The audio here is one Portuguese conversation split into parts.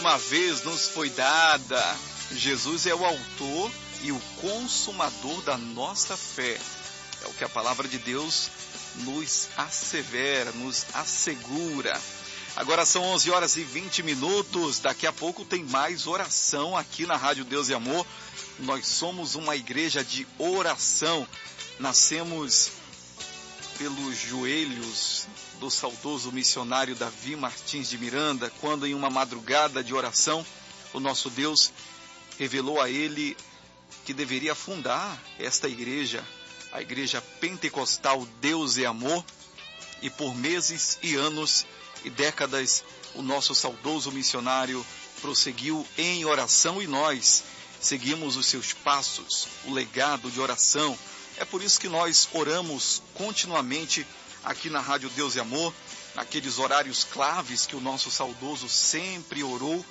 Uma vez nos foi dada. Jesus é o autor e o consumador da nossa fé. É o que a palavra de Deus nos assevera, nos assegura. Agora são 11 horas e 20 minutos. Daqui a pouco tem mais oração aqui na Rádio Deus e Amor. Nós somos uma igreja de oração. Nascemos pelos joelhos do saudoso missionário Davi Martins de Miranda, quando em uma madrugada de oração, o nosso Deus revelou a ele que deveria fundar esta igreja, a Igreja Pentecostal Deus e Amor, e por meses e anos e décadas, o nosso saudoso missionário prosseguiu em oração e nós seguimos os seus passos, o legado de oração. É por isso que nós oramos continuamente aqui na Rádio Deus e Amor, naqueles horários claves que o nosso saudoso sempre orou,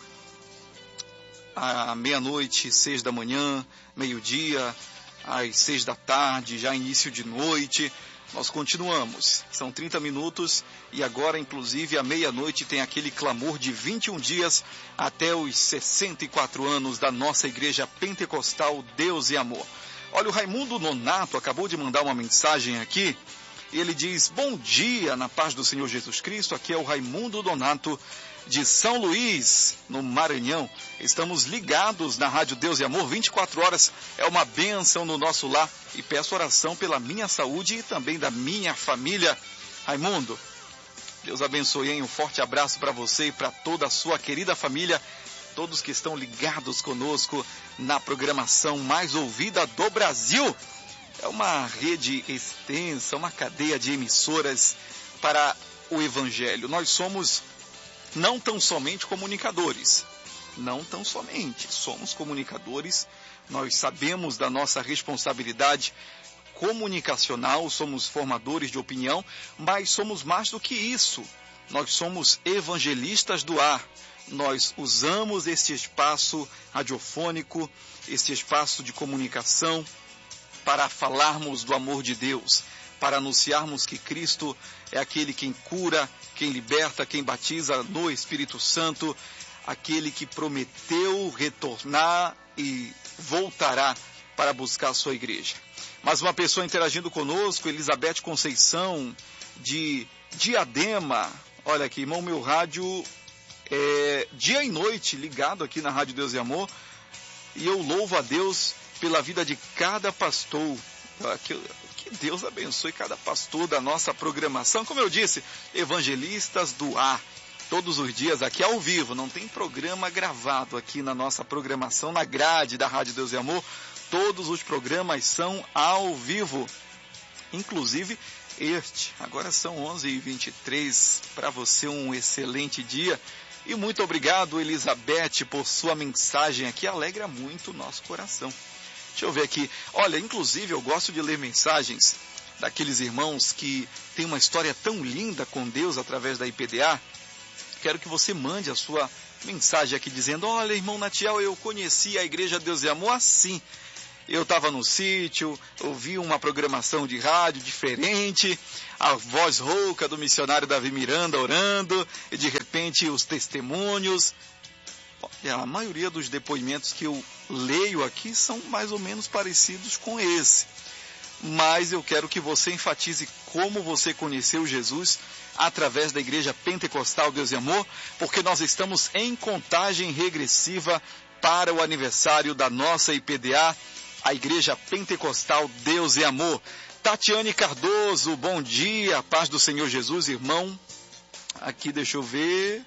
à meia-noite, 6 da manhã, meio-dia, às 6 da tarde, já início de noite. Nós continuamos, são 30 minutos e agora, inclusive, à meia-noite tem aquele clamor de 21 dias até os 64 anos da nossa Igreja Pentecostal Deus e Amor. Olha, o Raimundo Nonato acabou de mandar uma mensagem aqui e ele diz: bom dia, na paz do Senhor Jesus Cristo. Aqui é o Raimundo Nonato de São Luís, no Maranhão. Estamos ligados na Rádio Deus e Amor 24 horas. É uma bênção no nosso lar e peço oração pela minha saúde e também da minha família. Raimundo, Deus abençoe, hein? Um forte abraço para você e para toda a sua querida família, todos que estão ligados conosco na programação mais ouvida do Brasil. É uma rede extensa, uma cadeia de emissoras para o Evangelho. Nós somos não tão somente comunicadores, somos comunicadores, nós sabemos da nossa responsabilidade comunicacional, somos formadores de opinião, mas somos mais do que isso, nós somos evangelistas do ar. Nós usamos este espaço radiofônico, este espaço de comunicação, para falarmos do amor de Deus, para anunciarmos que Cristo é aquele quem cura, quem liberta, quem batiza no Espírito Santo, aquele que prometeu retornar e voltará para buscar a sua igreja. Mais uma pessoa interagindo conosco, Elizabeth Conceição, de Diadema. Olha aqui, irmão, meu rádio dia e noite ligado aqui na Rádio Deus e Amor, e eu louvo a Deus pela vida de cada pastor. Que Deus abençoe cada pastor da nossa programação. Como eu disse, evangelistas do ar, todos os dias aqui ao vivo, não tem programa gravado aqui na nossa programação, na grade da Rádio Deus e Amor. Todos os programas são ao vivo, inclusive este. Agora são 11h23, para você um excelente dia. E muito obrigado, Elizabeth, por sua mensagem aqui, alegra muito o nosso coração. Deixa eu ver aqui. Olha, inclusive eu gosto de ler mensagens daqueles irmãos que têm uma história tão linda com Deus através da IPDA. Quero que você mande a sua mensagem aqui dizendo: olha, irmão Natiel, eu conheci a Igreja Deus e Amor assim. Eu estava no sítio, ouvi uma programação de rádio diferente, a voz rouca do missionário Davi Miranda orando, e de repente os testemunhos. Olha, a maioria dos depoimentos que eu leio aqui são mais ou menos parecidos com esse. Mas eu quero que você enfatize como você conheceu Jesus através da Igreja Pentecostal Deus e Amor, porque nós estamos em contagem regressiva para o aniversário da nossa IPDA, a Igreja Pentecostal Deus e Amor. Tatiane Cardoso, bom dia, paz do Senhor Jesus, irmão. Aqui, deixa eu ver.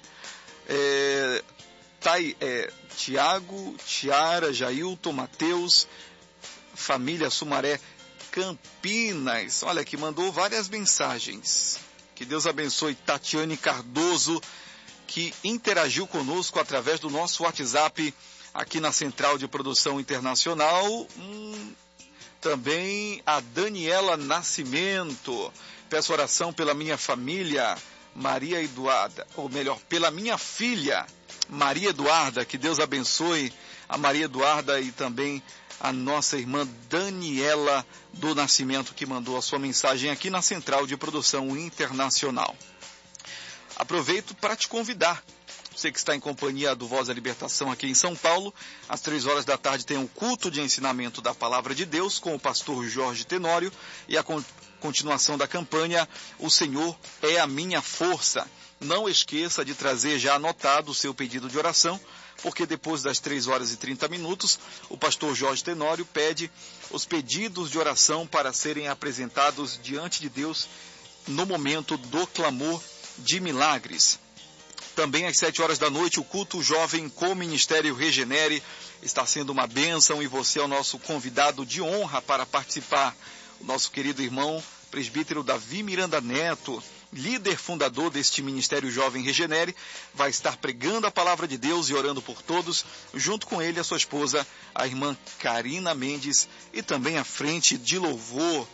Tiago, Tiara, Jailton, Mateus, família Sumaré, Campinas. Olha aqui, mandou várias mensagens. Que Deus abençoe Tatiane Cardoso, que interagiu conosco através do nosso WhatsApp aqui na Central de Produção Internacional. Também a Daniela Nascimento. Peço oração pela minha família, Maria Eduarda, ou melhor, pela minha filha, Maria Eduarda. Que Deus abençoe a Maria Eduarda e também a nossa irmã Daniela do Nascimento, que mandou a sua mensagem aqui na Central de Produção Internacional. Aproveito para te convidar Você que está em companhia do Voz da Libertação aqui em São Paulo, às 3 horas da tarde tem um culto de ensinamento da Palavra de Deus com o pastor Jorge Tenório e a continuação da campanha O Senhor é a Minha Força. Não esqueça de trazer já anotado o seu pedido de oração, porque depois das 3 horas e 30 minutos, o pastor Jorge Tenório pede os pedidos de oração para serem apresentados diante de Deus no momento do clamor de milagres. Também às 7 horas da noite, o culto jovem com o Ministério Regenere está sendo uma bênção e você é o nosso convidado de honra para participar. O nosso querido irmão, presbítero Davi Miranda Neto, líder fundador deste Ministério Jovem Regenere, vai estar pregando a palavra de Deus e orando por todos, junto com ele a sua esposa, a irmã Karina Mendes, e também à frente de louvor,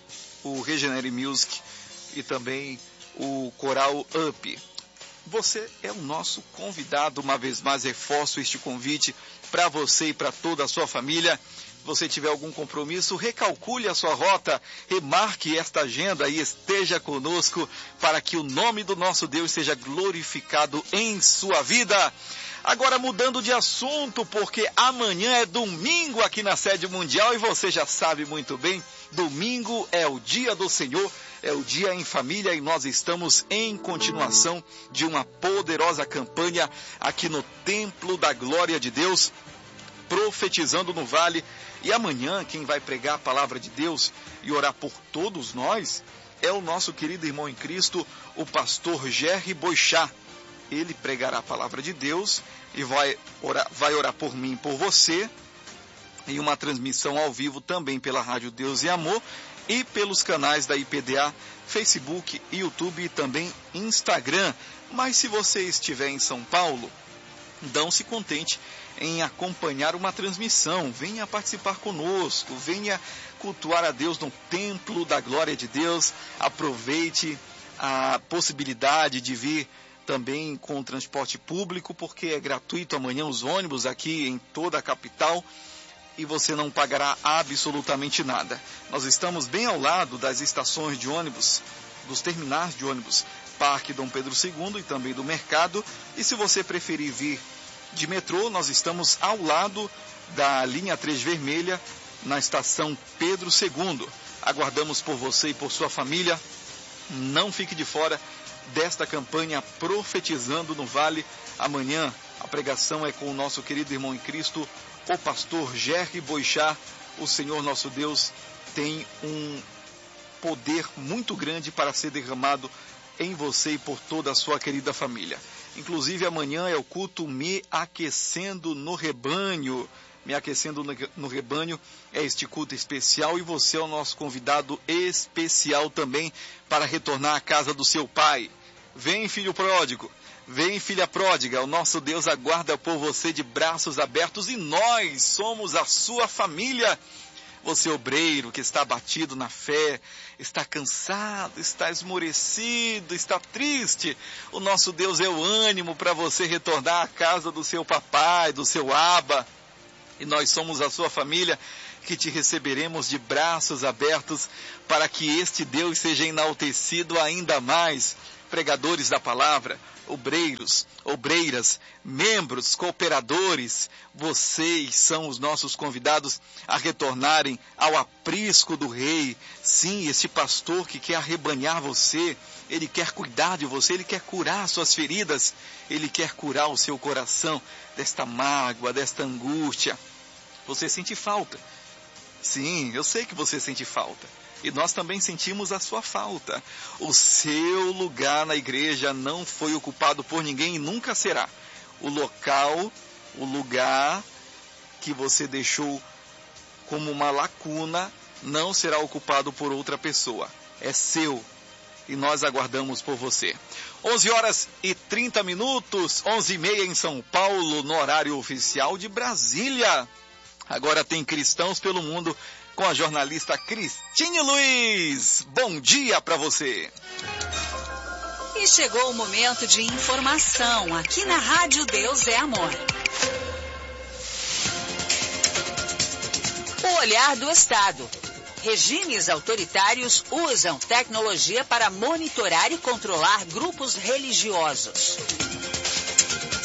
o Regenere Music e também o Coral Up. Você é o nosso convidado, uma vez mais reforço este convite para você e para toda a sua família. Se você tiver algum compromisso, recalcule a sua rota, remarque esta agenda e esteja conosco para que o nome do nosso Deus seja glorificado em sua vida. Agora mudando de assunto, porque amanhã é domingo aqui na Sede Mundial e você já sabe muito bem, domingo é o dia do Senhor, é o dia em família e nós estamos em continuação de uma poderosa campanha aqui no Templo da Glória de Deus, profetizando no Vale. E amanhã quem vai pregar a palavra de Deus e orar por todos nós é o nosso querido irmão em Cristo, o pastor Gerry Boixá. Ele pregará a palavra de Deus e vai orar por mim e por você, em uma transmissão ao vivo também pela Rádio Deus e Amor e pelos canais da IPDA, Facebook, YouTube e também Instagram. Mas se você estiver em São Paulo, não se contente em acompanhar uma transmissão, venha participar conosco, venha cultuar a Deus no Templo da Glória de Deus, aproveite a possibilidade de vir também com o transporte público, porque é gratuito amanhã os ônibus aqui em toda a capital e você não pagará absolutamente nada. Nós estamos bem ao lado das estações de ônibus, dos terminais de ônibus, Parque Dom Pedro II e também do Mercado, e se você preferir vir de metrô, nós estamos ao lado da linha 3 vermelha, na estação Pedro II. Aguardamos por você e por sua família. Não fique de fora desta campanha Profetizando no Vale. Amanhã a pregação é com o nosso querido irmão em Cristo, o pastor Gerry Boixá. O Senhor nosso Deus tem um poder muito grande para ser derramado em você e por toda a sua querida família. Inclusive amanhã é o culto Me Aquecendo no Rebanho. Me Aquecendo no Rebanho é este culto especial e você é o nosso convidado especial também para retornar à casa do seu pai. Vem, filho pródigo, vem, filha pródiga, o nosso Deus aguarda por você de braços abertos e nós somos a sua família. Você obreiro que está abatido na fé, está cansado, está esmorecido, está triste. O nosso Deus é o ânimo para você retornar à casa do seu papai, do seu Abba. E nós somos a sua família que te receberemos de braços abertos para que este Deus seja enaltecido ainda mais. Pregadores da palavra, obreiros, obreiras, membros, cooperadores, vocês são os nossos convidados a retornarem ao aprisco do Rei. Sim, esse pastor que quer arrebanhar você, ele quer cuidar de você, ele quer curar suas feridas, ele quer curar o seu coração desta mágoa, desta angústia. Você sente falta. Sim, eu sei que você sente falta. E nós também sentimos a sua falta. O seu lugar na igreja não foi ocupado por ninguém e nunca será. O local, o lugar que você deixou como uma lacuna, não será ocupado por outra pessoa. É seu. E nós aguardamos por você. 11 horas e 30 minutos, 11h30 em São Paulo, no horário oficial de Brasília. Agora tem Cristãos pelo Mundo com a jornalista Cristine Luiz. Bom dia para você. E chegou o momento de informação aqui na Rádio Deus é Amor. O olhar do Estado. Regimes autoritários usam tecnologia para monitorar e controlar grupos religiosos.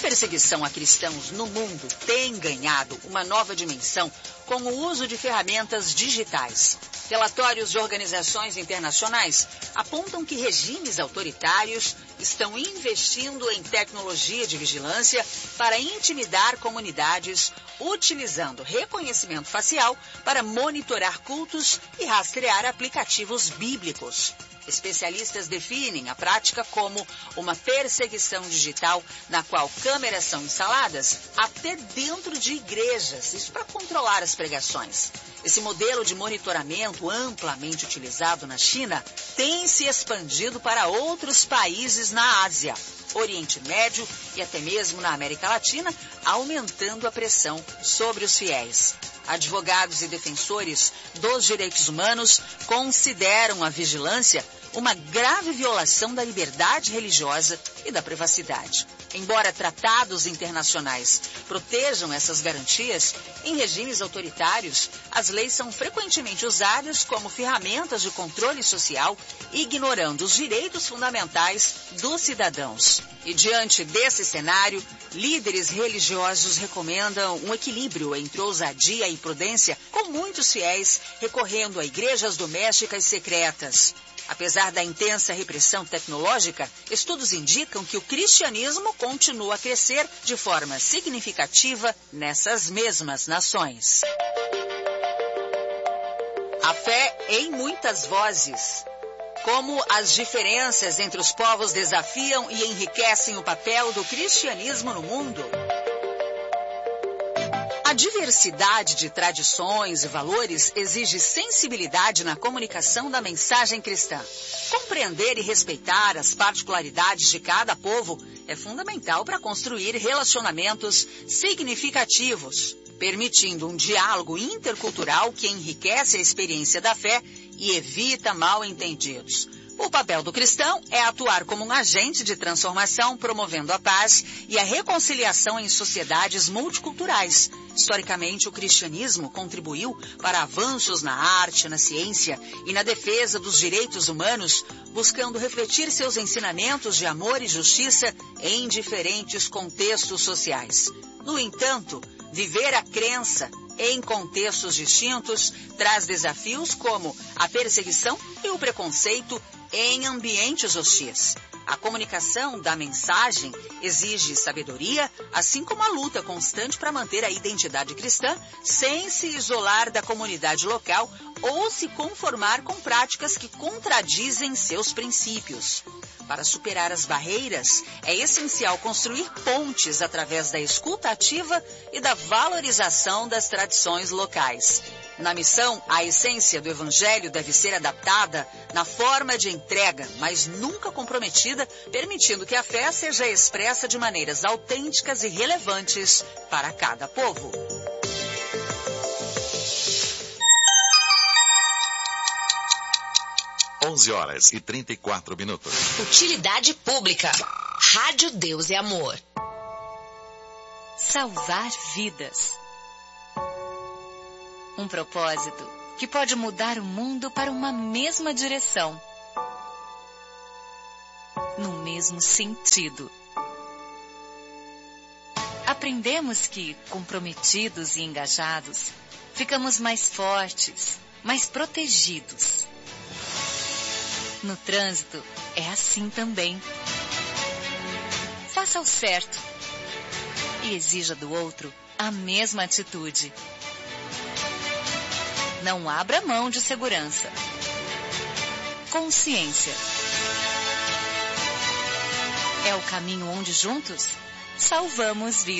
perseguição a cristãos no mundo tem ganhado uma nova dimensão com o uso de ferramentas digitais. Relatórios de organizações internacionais apontam que regimes autoritários estão investindo em tecnologia de vigilância para intimidar comunidades, utilizando reconhecimento facial para monitorar cultos e rastrear aplicativos bíblicos. Especialistas definem a prática como uma perseguição digital na qual câmeras são instaladas até dentro de igrejas, isso para controlar as pregações. Esse modelo de monitoramento amplamente utilizado na China tem se expandido para outros países na Ásia, Oriente Médio e até mesmo na América Latina, aumentando a pressão sobre os fiéis. Advogados e defensores dos direitos humanos consideram a vigilância uma grave violação da liberdade religiosa e da privacidade. Embora tratados internacionais protejam essas garantias, em regimes autoritários, as leis são frequentemente usadas como ferramentas de controle social, ignorando os direitos fundamentais dos cidadãos. E diante desse cenário, líderes religiosos recomendam um equilíbrio entre ousadia e prudência, com muitos fiéis recorrendo a igrejas domésticas secretas. Apesar da intensa repressão tecnológica, estudos indicam que o cristianismo continua a crescer de forma significativa nessas mesmas nações. A fé em muitas vozes. Como as diferenças entre os povos desafiam e enriquecem o papel do cristianismo no mundo. A diversidade de tradições e valores exige sensibilidade na comunicação da mensagem cristã. Compreender e respeitar as particularidades de cada povo é fundamental para construir relacionamentos significativos, permitindo um diálogo intercultural que enriquece a experiência da fé e evita mal-entendidos. O papel do cristão é atuar como um agente de transformação, promovendo a paz e a reconciliação em sociedades multiculturais. Historicamente, o cristianismo contribuiu para avanços na arte, na ciência e na defesa dos direitos humanos, buscando refletir seus ensinamentos de amor e justiça em diferentes contextos sociais. No entanto, viver a crença em contextos distintos traz desafios como a perseguição e o preconceito em ambientes hostis. A comunicação da mensagem exige sabedoria, assim como a luta constante para manter a identidade cristã sem se isolar da comunidade local ou se conformar com práticas que contradizem seus princípios. Para superar as barreiras, é essencial construir pontes através da escuta ativa e da valorização das tradições locais. Na missão, a essência do Evangelho deve ser adaptada na forma de entrega, mas nunca comprometida, permitindo que a fé seja expressa de maneiras autênticas e relevantes para cada povo. Horas e 34 minutos. Utilidade pública. Rádio Deus e Amor. Salvar vidas. Um propósito que pode mudar o mundo para uma mesma direção. No mesmo sentido. Aprendemos que, comprometidos e engajados, ficamos mais fortes, mais protegidos. No trânsito, é assim também. Faça o certo e exija do outro a mesma atitude. Não abra mão de segurança. Consciência. É o caminho onde juntos salvamos vidas.